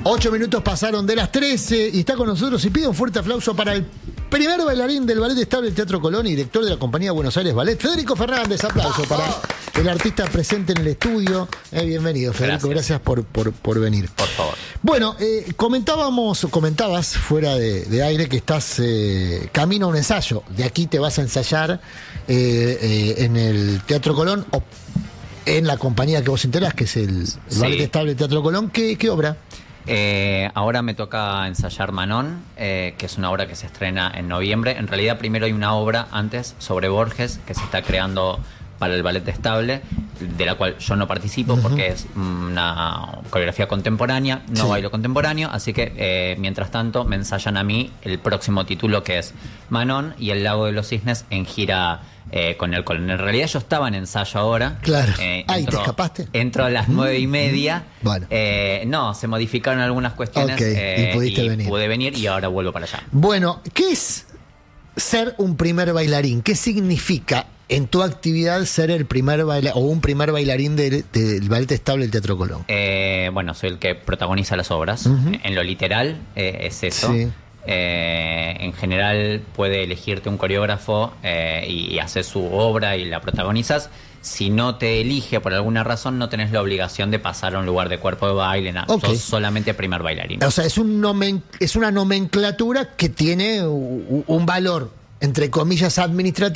8 minutos pasaron de las 13 y está con nosotros y pide un fuerte aplauso para el primer bailarín del Ballet Estable del Teatro Colón y director de la compañía Buenos Aires Ballet, Federico Fernández. Aplauso para el artista presente en el estudio. Bienvenido, Federico, gracias por venir. Por favor. Bueno, comentabas fuera de aire que estás camino a un ensayo. De aquí te vas a ensayar en el Teatro Colón o en la compañía que vos integrás, que es el Ballet Estable Teatro Colón. ¿Qué obra? Ahora me toca ensayar Manon, que es una obra que se estrena en noviembre. En realidad primero hay una obra antes sobre Borges que se está creando para el Ballet Estable, de la cual yo no participo porque es una coreografía contemporánea, no bailo contemporáneo, así que mientras tanto me ensayan a mí el próximo título, que es Manon y el Lago de los Cisnes en gira con el Colón. En realidad yo estaba en ensayo ahora. Claro. ¿Y te escapaste? Entro a las 9:30. Bueno. No, se modificaron algunas cuestiones y pudiste venir. Pude venir y ahora vuelvo para allá. Bueno, ¿qué es ser un primer bailarín? ¿Qué significa en tu actividad ser el primer bailarín o un primer bailarín del Ballet Estable del Teatro Colón? Bueno, soy el que protagoniza las obras. En lo literal es eso. Sí. En general puede elegirte un coreógrafo y haces su obra y la protagonizas. Si no te elige por alguna razón, no tenés la obligación de pasar a un lugar de cuerpo de baile, nada. Sos solamente primer bailarín. O sea, es una nomenclatura que tiene un valor, entre comillas, administrativo